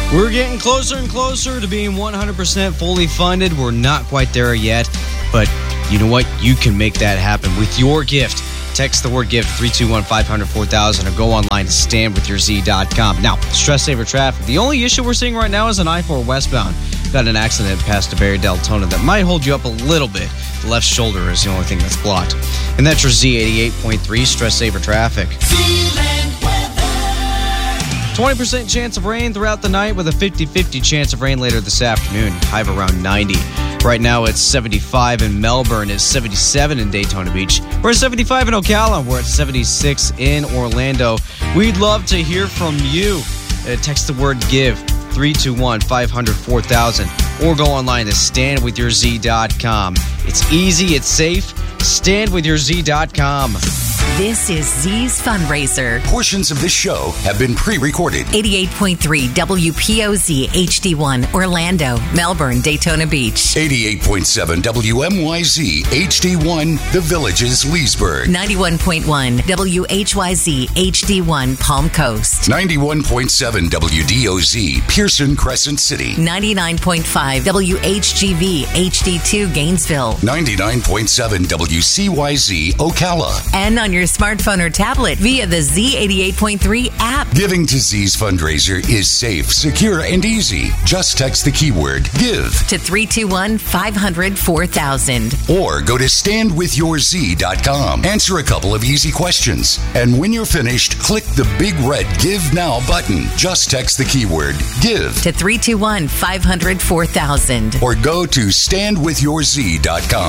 We're getting closer and closer to being 100% fully funded. We're not quite there yet, but you know what? You can make that happen with your gift. Text the word gift 321-500-4000 or go online to standwithyourz.com. Now, stress saver traffic. The only issue we're seeing right now is an I-4 westbound. Got an accident past Barry Deltona that might hold you up a little bit. The left shoulder is the only thing that's blocked. And that's your Z88.3 stress saver traffic. 20% chance of rain throughout the night with a 50-50 chance of rain later this afternoon. High of around 90. Right now it's 75 in Melbourne. It's 77 in Daytona Beach. We're at 75 in Ocala. We're at 76 in Orlando. We'd love to hear from you. Text the word GIVE 321-500-4000 or go online to standwithyourz.com. It's easy, it's safe. Standwithyourz.com. This is Z's Fundraiser. Portions of this show have been pre-recorded. 88.3 WPOZ HD1 Orlando, Melbourne, Daytona Beach. 88.7 WMYZ HD1 The Villages, Leesburg. 91.1 WHYZ HD1 Palm Coast. 91.7 WDOZ Pearson Crescent City. 99.5 WHGV HD2 Gainesville. 99.7 WCYZ Ocala. And on your smartphone or tablet via the Z88.3 app. Giving to Z's Fundraiser is safe, secure, and easy. Just text the keyword GIVE to 321-500-4000 or go to standwithyourz.com. Answer a couple of easy questions. And when you're finished, click the big red Give Now button. Just text the keyword GIVE to 321-500-4000 or go to standwithyourz.com.